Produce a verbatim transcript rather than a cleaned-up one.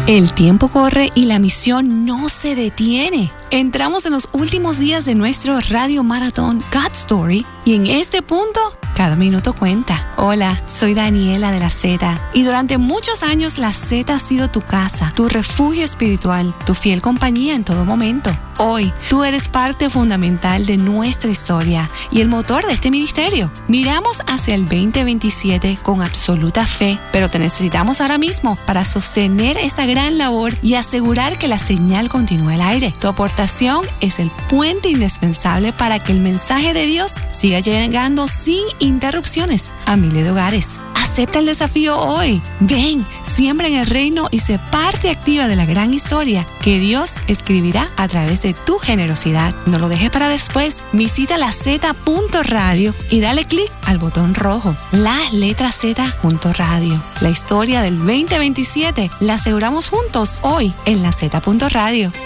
El tiempo corre y la misión no se detiene. Entramos en los últimos días de nuestro radio maratón God Story y en este punto, cada minuto cuenta. Hola, soy Daniela de la Z y durante muchos años la Z ha sido tu casa, tu refugio espiritual, tu fiel compañía en todo momento. Hoy, tú eres parte fundamental de nuestra historia y el motor de este ministerio. Miramos hacia el veinte veintisiete con absoluta fe, pero te necesitamos ahora mismo para sostener esta gran labor y asegurar que la señal continúe al aire. Tu aportación es el puente indispensable para que el mensaje de Dios siga llegando sin interrupciones a miles de hogares. Acepta el desafío hoy. Ven, siembra en el reino y sé parte activa de la gran historia que Dios escribirá a través de tu generosidad. No lo dejes para después. Visita la Z punto radio y dale clic al botón rojo. La letra Z punto radio. La historia del veinte veintisiete la aseguramos juntos hoy en la Z punto radio.